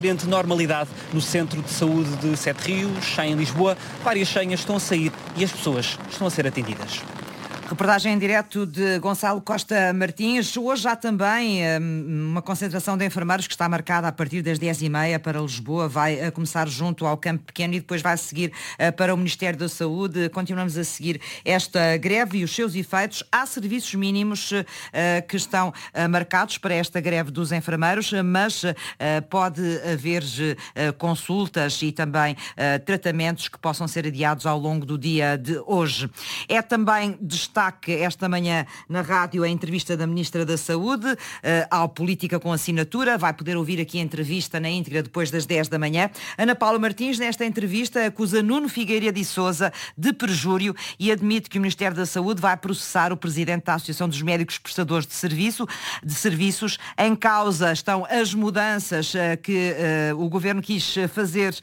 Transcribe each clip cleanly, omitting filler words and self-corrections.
Normalidade no Centro de Saúde de Sete Rios, em Lisboa. Várias senhas estão a sair e as pessoas estão a ser atendidas. Reportagem em direto de Gonçalo Costa Martins. Hoje há também uma concentração de enfermeiros que está marcada a partir das 10h30 para Lisboa. Vai começar junto ao Campo Pequeno e depois vai seguir para o Ministério da Saúde. Continuamos a seguir esta greve e os seus efeitos. Há serviços mínimos que estão marcados para esta greve dos enfermeiros, mas pode haver consultas e também tratamentos que possam ser adiados ao longo do dia de hoje. É também destaque esta manhã na rádio a entrevista da Ministra da Saúde ao Política com Assinatura. Vai poder ouvir aqui a entrevista na íntegra depois das 10 da manhã. Ana Paula Martins, nesta entrevista, acusa Nuno Figueiredo e Sousa de perjúrio e admite que o Ministério da Saúde vai processar o Presidente da Associação dos Médicos Prestadores de Serviços. Em causa estão as mudanças que o Governo quis fazer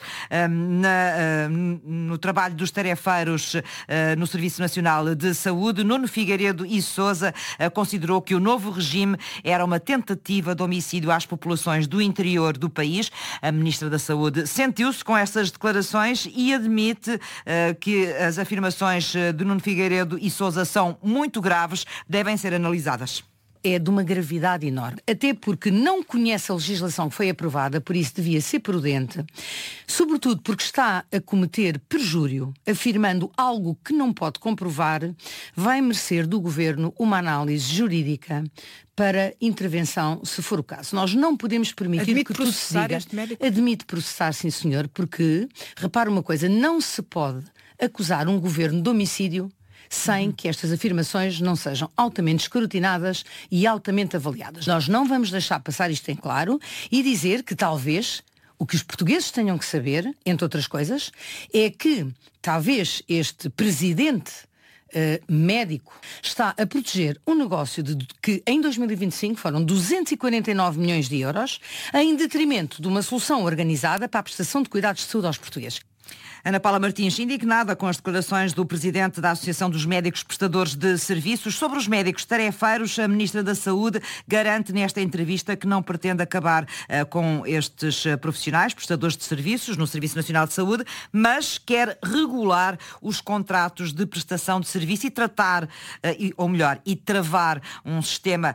no trabalho dos tarefeiros no Serviço Nacional de Saúde. Nuno Figueiredo e Sousa considerou que o novo regime era uma tentativa de homicídio às populações do interior do país. A Ministra da Saúde sentiu-se com essas declarações e admite que as afirmações de Nuno Figueiredo e Sousa são muito graves, devem ser analisadas. É de uma gravidade enorme, até porque não conhece a legislação que foi aprovada, por isso devia ser prudente, sobretudo porque está a cometer perjúrio, afirmando algo que não pode comprovar, vai merecer do Governo uma análise jurídica para intervenção, se for o caso. Nós não podemos permitir que tudo se diga. Este médico? Admite processar, sim senhor, porque, repara uma coisa, não se pode acusar um Governo de homicídio sem que estas afirmações não sejam altamente escrutinadas e altamente avaliadas. Nós não vamos deixar passar isto em claro e dizer que talvez o que os portugueses tenham que saber, entre outras coisas, é que talvez este presidente médico está a proteger um negócio que em 2025 foram 249 milhões de euros em detrimento de uma solução organizada para a prestação de cuidados de saúde aos portugueses. Ana Paula Martins, indignada com as declarações do Presidente da Associação dos Médicos Prestadores de Serviços. Sobre os médicos tarefeiros, a Ministra da Saúde garante nesta entrevista que não pretende acabar com estes profissionais, prestadores de serviços, no Serviço Nacional de Saúde, mas quer regular os contratos de prestação de serviço e tratar, e travar um sistema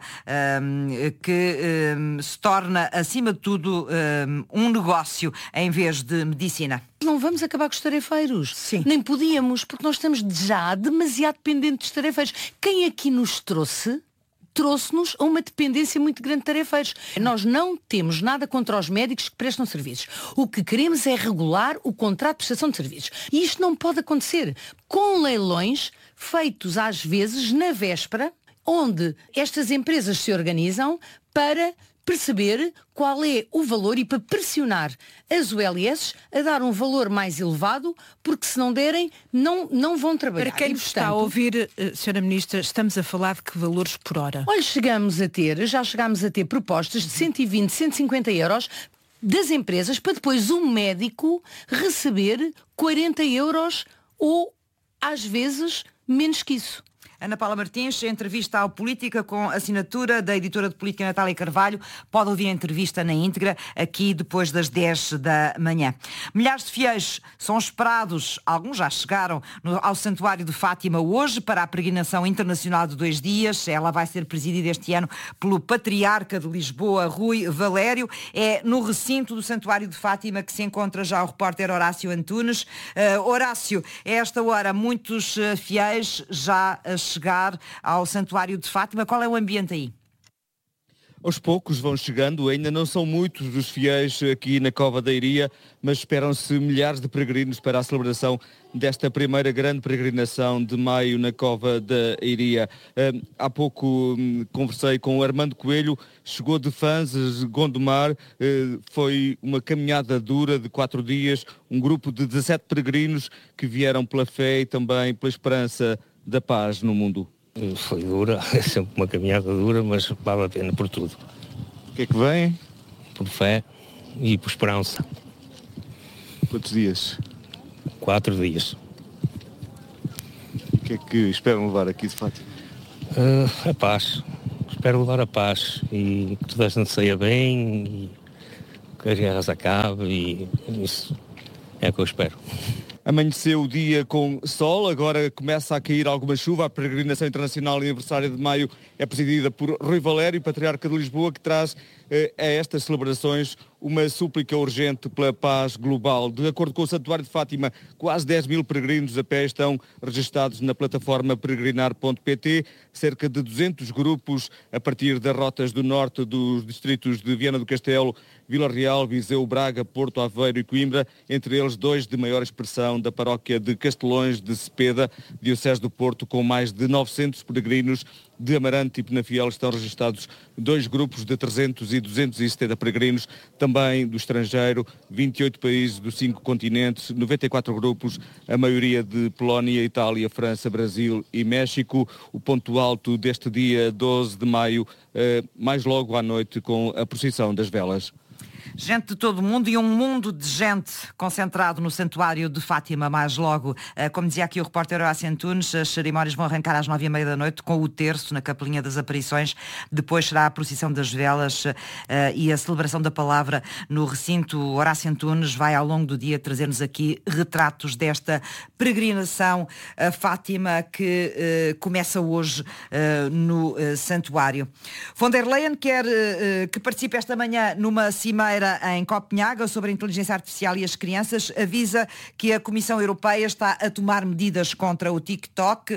que se torna, acima de tudo, um negócio em vez de medicina. Não vamos acabar com os tarefeiros. Sim. Nem podíamos, porque nós estamos já demasiado dependentes dos tarefeiros. Quem aqui nos trouxe-nos a uma dependência muito grande de tarefeiros. Nós não temos nada contra os médicos que prestam serviços. O que queremos é regular o contrato de prestação de serviços. E isto não pode acontecer com leilões feitos às vezes na véspera, onde estas empresas se organizam para perceber qual é o valor e para pressionar as ULS a dar um valor mais elevado, porque se não derem, não vão trabalhar. Para quem nos está a ouvir, Sra. Ministra, estamos a falar de que valores por hora? Olha, já chegámos a ter propostas de 120, 150 euros das empresas para depois um médico receber 40 euros ou, às vezes, menos que isso. Ana Paula Martins, entrevista ao Política com assinatura da editora de política Natália Carvalho. Pode ouvir a entrevista na íntegra aqui depois das 10 da manhã. Milhares de fiéis são esperados, alguns já chegaram ao Santuário de Fátima hoje para a peregrinação internacional de 2 dias. Ela vai ser presidida este ano pelo Patriarca de Lisboa, Rui Valério. É no recinto do Santuário de Fátima que se encontra já o repórter Horácio Antunes. Horácio, a esta hora muitos fiéis já chegar ao Santuário de Fátima. Qual é o ambiente aí? Aos poucos vão chegando, ainda não são muitos os fiéis aqui na Cova da Iria, mas esperam-se milhares de peregrinos para a celebração desta primeira grande peregrinação de maio na Cova da Iria. Há pouco conversei com o Armando Coelho, chegou de Fanzes, Gondomar, foi uma caminhada dura de 4 dias, um grupo de 17 peregrinos que vieram pela fé e também pela esperança da paz no mundo. Foi dura, é sempre uma caminhada dura, mas vale a pena por tudo. O que é que vem? Por fé e por esperança. Quantos dias? 4 dias. O que é que esperam levar aqui de Fátima? A paz. Espero levar a paz e que toda a gente saia bem e que as guerras acabem e isso é o que eu espero. Amanheceu o dia com sol, agora começa a cair alguma chuva. A peregrinação internacional aniversário de maio é presidida por Rui Valério, patriarca de Lisboa, que traz a estas celebrações uma súplica urgente pela paz global. De acordo com o Santuário de Fátima, quase 10 mil peregrinos a pé estão registados na plataforma peregrinar.pt, cerca de 200 grupos a partir das rotas do norte dos distritos de Viana do Castelo, Vila Real, Viseu, Braga, Porto, Aveiro e Coimbra, entre eles 2 de maior expressão da paróquia de Castelões de Cepeda, diocese do Porto, com mais de 900 peregrinos. De Amarante e Penafiel estão registados 2 grupos de 300 e 270 peregrinos, também do estrangeiro, 28 países dos 5 continentes, 94 grupos, a maioria de Polónia, Itália, França, Brasil e México. O ponto alto deste dia 12 de maio, mais logo à noite, com a procissão das velas. Gente de todo o mundo e um mundo de gente concentrado no Santuário de Fátima mais logo. Como dizia aqui o repórter Horácio Antunes, as cerimónias vão arrancar às 9h30 da noite com o terço na Capelinha das Aparições. Depois será a procissão das velas e a celebração da palavra no recinto. Horácio Antunes vai ao longo do dia trazer-nos aqui retratos desta peregrinação a Fátima que começa hoje no Santuário. Von der Leyen quer que participe esta manhã numa cimeira em Copenhaga sobre a inteligência artificial e as crianças. Avisa que a Comissão Europeia está a tomar medidas contra o TikTok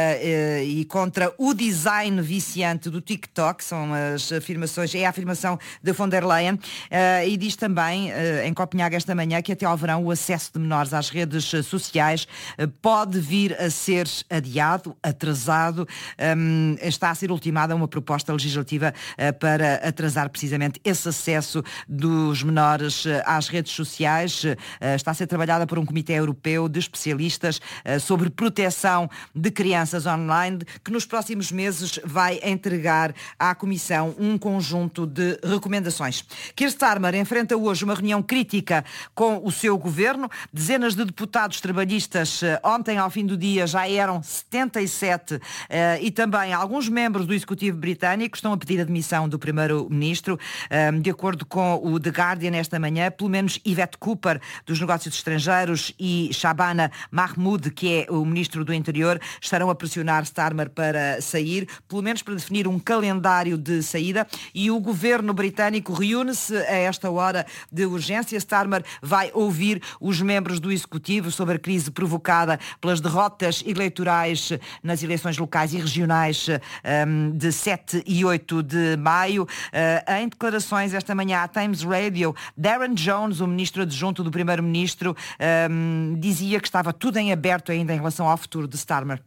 e contra o design viciante do TikTok. São as afirmações, é a afirmação de von der Leyen. E diz também em Copenhaga esta manhã que até ao verão o acesso de menores às redes sociais pode vir a ser adiado, atrasado. Está a ser ultimada uma proposta legislativa para atrasar precisamente esse acesso dos menores às redes sociais. Está a ser trabalhada por um comitê europeu de especialistas sobre proteção de crianças online, que nos próximos meses vai entregar à Comissão um conjunto de recomendações. Keir Starmer enfrenta hoje uma reunião crítica com o seu governo. Dezenas de deputados trabalhistas ontem ao fim do dia já eram 77 e também alguns membros do Executivo britânico estão a pedir a demissão do Primeiro-Ministro. De acordo com o The Guardian esta manhã, pelo menos Yvette Cooper, dos Negócios Estrangeiros, e Shabana Mahmood, que é o Ministro do Interior, estarão a pressionar Starmer para sair, pelo menos para definir um calendário de saída, e o governo britânico reúne-se a esta hora de urgência. Starmer vai ouvir os membros do Executivo sobre a crise provocada pelas derrotas eleitorais nas eleições locais e regionais de 7 e 8 de maio. Em declarações esta manhã à Times Radio, Darren Jones, o ministro adjunto do primeiro-ministro, dizia que estava tudo em aberto ainda em relação ao futuro de Starmer.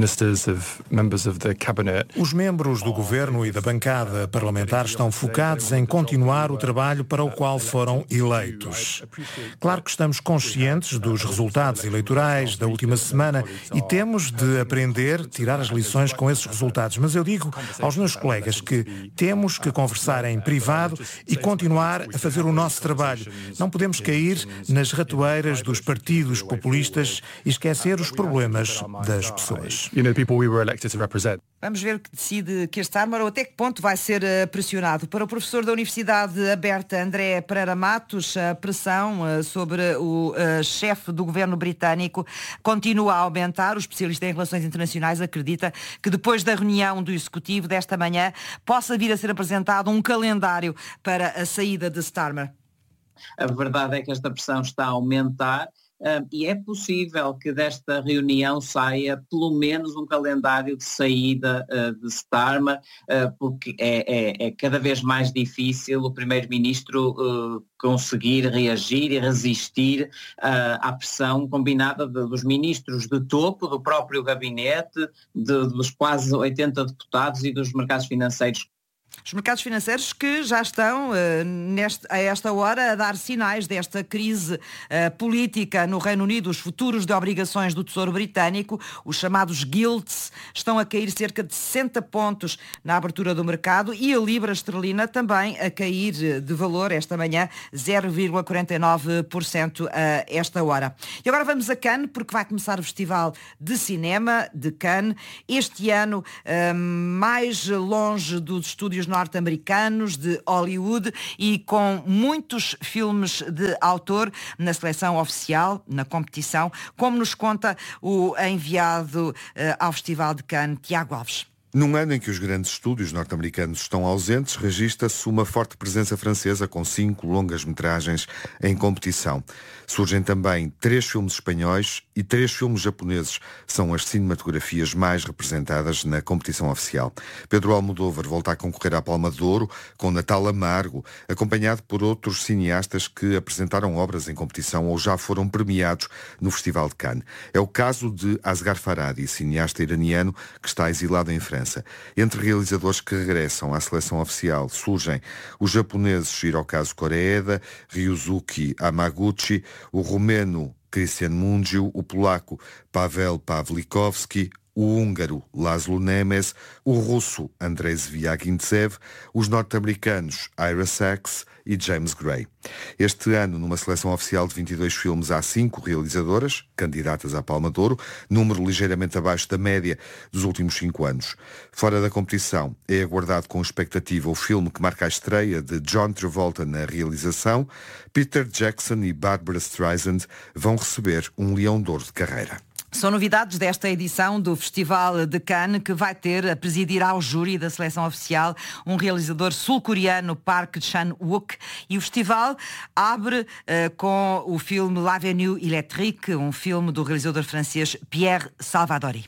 Os membros do governo e da bancada parlamentar estão focados em continuar o trabalho para o qual foram eleitos. Claro que estamos conscientes dos resultados eleitorais da última semana e temos de aprender, tirar as lições com esses resultados. Mas eu digo aos meus colegas que temos que conversar em privado e continuar a fazer o nosso trabalho. Não podemos cair nas ratoeiras dos partidos populistas e esquecer os problemas das pessoas. Vamos ver o que decide Keir Starmer ou até que ponto vai ser pressionado. Para o professor da Universidade Aberta, André Pereira Matos, a pressão sobre o chefe do governo britânico continua a aumentar. O especialista em relações internacionais acredita que depois da reunião do Executivo desta manhã possa vir a ser apresentado um calendário para a saída de Starmer. A verdade é que esta pressão está a aumentar. E é possível que desta reunião saia pelo menos um calendário de saída de Starmer, porque é cada vez mais difícil o Primeiro-Ministro conseguir reagir e resistir à pressão combinada dos ministros de topo, do próprio gabinete, dos quase 80 deputados e dos mercados financeiros. Os mercados financeiros que já estão a esta hora a dar sinais desta crise política no Reino Unido. Os futuros de obrigações do Tesouro Britânico, os chamados gilts, estão a cair cerca de 60 pontos na abertura do mercado e a libra esterlina também a cair de valor esta manhã, 0,49% a esta hora. E agora vamos a Cannes, porque vai começar o Festival de Cinema de Cannes. Este ano, mais longe dos estúdios estúdios norte-americanos de Hollywood e com muitos filmes de autor na seleção oficial, na competição, como nos conta o enviado ao Festival de Cannes, Tiago Alves. Num ano em que os grandes estúdios norte-americanos estão ausentes, registra-se uma forte presença francesa com 5 longas-metragens em competição. Surgem também 3 filmes espanhóis e 3 filmes japoneses. São as cinematografias mais representadas na competição oficial. Pedro Almodóvar volta a concorrer à Palma de Ouro com Natal Amargo, acompanhado por outros cineastas que apresentaram obras em competição ou já foram premiados no Festival de Cannes. É o caso de Asghar Farhadi, cineasta iraniano que está exilado em França. Entre realizadores que regressam à seleção oficial surgem os japoneses Hirokazu Koreeda, Ryusuke Hamaguchi, o romeno Cristian Mungiu, o polaco Pavel Pawlikowski, o húngaro Laszlo Nemes, o russo Andrei Zviagintsev, os norte-americanos Ira Sachs e James Gray. Este ano, numa seleção oficial de 22 filmes, há 5 realizadoras, candidatas à Palma de Ouro, número ligeiramente abaixo da média dos últimos 5 anos. Fora da competição, é aguardado com expectativa o filme que marca a estreia de John Travolta na realização. Peter Jackson e Barbra Streisand vão receber um Leão de Ouro de carreira. São novidades desta edição do Festival de Cannes, que vai ter a presidir ao júri da seleção oficial um realizador sul-coreano, Park Chan-wook, e o festival abre com o filme L'Avenue Électrique, um filme do realizador francês Pierre Salvadori.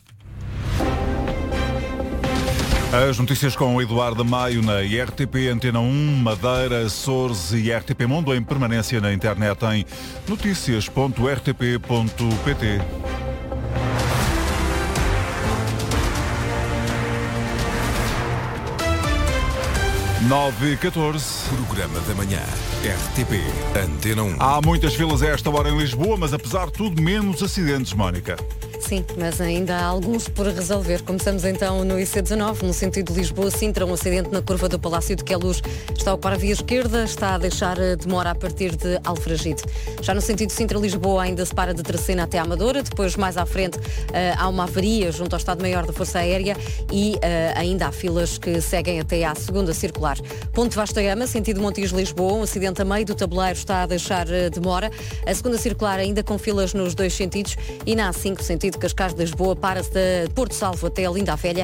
As notícias com Eduardo Maio na RTP Antena 1, Madeira, Açores e RTP Mundo em permanência na internet em noticias.rtp.pt. 9h14. Programa da manhã. RTP Antena 1. Há muitas filas a esta hora em Lisboa, mas apesar de tudo, menos acidentes, Mónica. Sim, mas ainda há alguns por resolver. Começamos então no IC19, no sentido de Lisboa-Sintra, um acidente na curva do Palácio de Queluz. Está a ocupar a via esquerda, está a deixar demora a partir de Alfragide. Já no sentido Sintra-Lisboa ainda se para de Tracena até a Amadora, depois mais à frente há uma avaria junto ao Estado-Maior da Força Aérea e ainda há filas que seguem até à segunda circular. Ponte Vasta Gama, sentido Montijo-Lisboa, um acidente a meio do tabuleiro está a deixar demora. A segunda circular ainda com filas nos dois sentidos e na A5, sentido Cascais de Lisboa, para-se de Porto Salvo até a Linda a Velha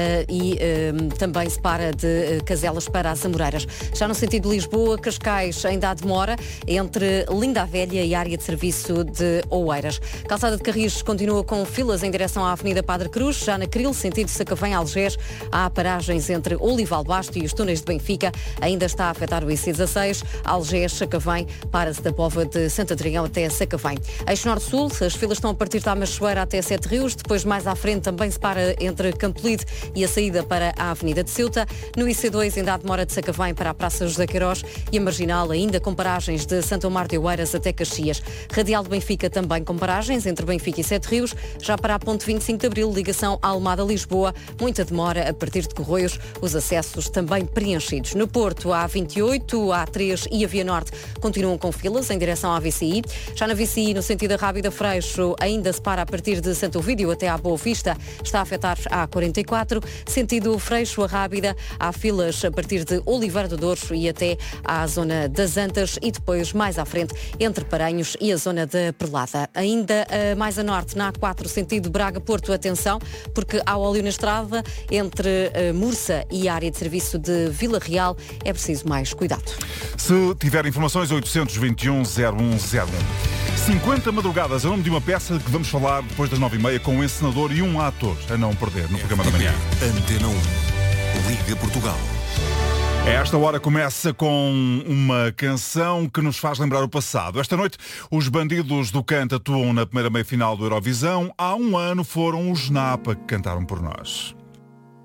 e também se para de Caselas para as Amoreiras. Já no sentido de Lisboa, Cascais ainda há demora entre Linda a Velha e a área de serviço de Oeiras. Calçada de Carris continua com filas em direção à Avenida Padre Cruz. Já na Cril, sentido Sacavém-Algés, há paragens entre Olival Basto e os túneis de Benfica. Ainda está a afetar o IC16, Algés, Sacavém, para-se da Póvoa de Santo Adrião até Sacavém. Eixo Norte-Sul, as filas estão a partir da Machoeira até Sete Rios, depois mais à frente também se para entre Campolide e a saída para a Avenida de Ceuta. No IC2 ainda há demora de Sacavém para a Praça José Queiroz e a Marginal ainda com paragens de Santo Amaro de Oeiras até Caxias. Radial de Benfica também com paragens entre Benfica e Sete Rios. Já para a ponte 25 de Abril, ligação à Almada-Lisboa, muita demora a partir de Corroios, os acessos também preenchidos. No Porto, a A28, a A3 e a Via Norte continuam com filas em direção à VCI. Já na VCI, no sentido da Rábida Freixo, ainda se para a partir de Santo Ovídio até à Boa Vista, está a afetar a A44. Sentido Freixo a Rábida, há filas a partir de Oliveira do Douro e até à zona das Antas e depois mais à frente entre Paranhos e a zona da Perlada. Ainda mais a norte, na A4, sentido Braga-Porto, atenção, porque há óleo na estrada entre Mursa e a área de serviço de Vila Real, é preciso mais cuidado. Se tiver informações, 821-0101. 50 madrugadas, é o nome de uma peça que vamos falar depois das 9h30 com um encenador e um ator a não perder no programa da manhã. Antena 1, Liga Portugal. Esta hora começa com uma canção que nos faz lembrar o passado. Esta noite, os Bandidos do Canto atuam na primeira meia-final do Eurovisão. Há um ano foram os Napa que cantaram por nós.